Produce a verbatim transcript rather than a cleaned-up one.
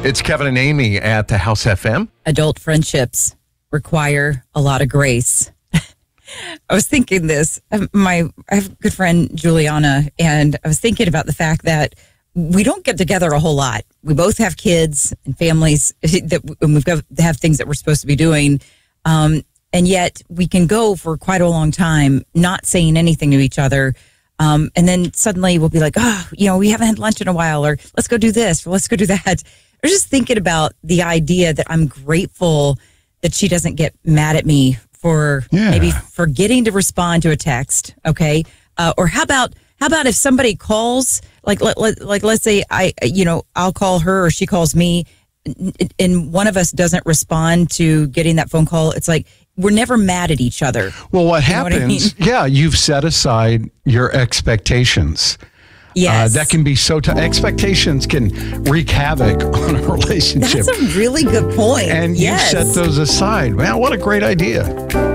It's Kevin and Amy at the House F M. Adult friendships require a lot of grace. I was thinking this. My I have a good friend, Juliana, and I was thinking about the fact that we don't get together a whole lot. We both have kids and families that and we've got to have things that we're supposed to be doing. Um, and yet we can go for quite a long time not saying anything to each other. Um, and then suddenly we'll be like, oh, you know, we haven't had lunch in a while, or let's go do this, or let's go do that. I was just thinking about the idea that I'm grateful that she doesn't get mad at me for yeah. maybe forgetting to respond to a text. Okay. Uh, or how about, how about if somebody calls, like, let, let, like, let's say I, you know, I'll call her or she calls me and one of us doesn't respond to getting that phone call. It's like, we're never mad at each other. Well, what you know happens, what I mean? yeah, you've set aside your expectations. Yes. Uh, that can be so tough. Expectations can wreak havoc on a relationship. That's a really good point. And yes. you set those aside. Man, what a great idea.